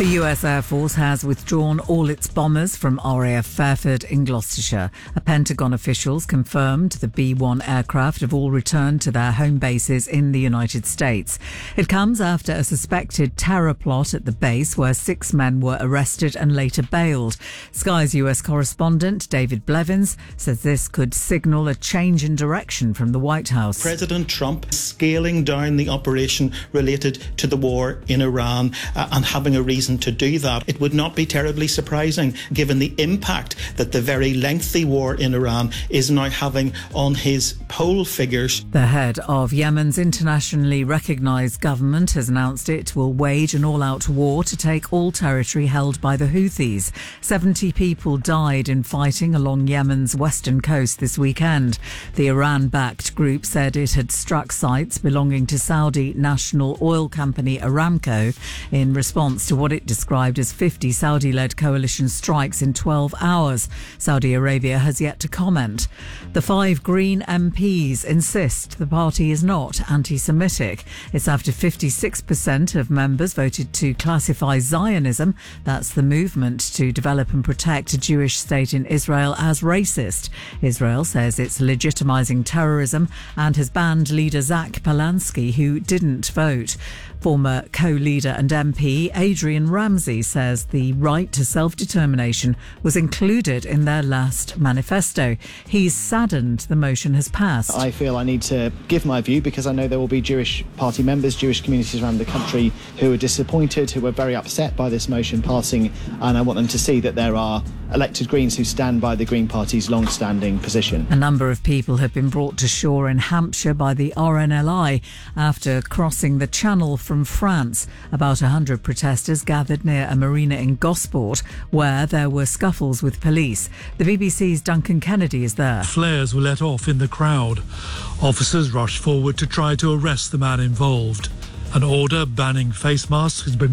The US Air Force has withdrawn all its bombers from RAF Fairford in Gloucestershire. A Pentagon officials confirmed the B-1 aircraft have all returned to their home bases in the United States. It comes after a suspected terror plot at the base where 6 men were arrested and later bailed. Sky's US correspondent David Blevins says this could signal a change in direction from the White House. President Trump scaling down the operation related to the war in Iran and having a reason to do that. It would not be terribly surprising given the impact that the very lengthy war in Iran is now having on his poll figures. The head of Yemen's internationally recognised government has announced it will wage an all-out war to take all territory held by the Houthis. 70 people died in fighting along Yemen's western coast this weekend. The Iran-backed group said it had struck sites belonging to Saudi national oil company Aramco in response to what it described as 50 Saudi-led coalition strikes in 12 hours. Saudi Arabia has yet to comment. The 5 Green MPs insist the party is not anti-Semitic. It's after 56% of members voted to classify Zionism, that's the movement to develop and protect a Jewish state in Israel, as racist. Israel says it's legitimising terrorism and has banned leader Zach Polanski, who didn't vote. Former co-leader and MP Adrian Ramsey says the right to self-determination was included in their last manifesto. He's saddened the motion has passed. I feel I need to give my view because I know there will be Jewish party members, Jewish communities around the country who are disappointed, who are very upset by this motion passing, and I want them to see that there are elected Greens who stand by the Green Party's long-standing position. A number of people have been brought to shore in Hampshire by the RNLI after crossing the Channel from France. About 100 protesters gathered near a marina in Gosport where there were scuffles with police. The BBC's Duncan Kennedy is there. Flares were let off in the crowd. Officers rushed forward to try to arrest the man involved. An order banning face masks has been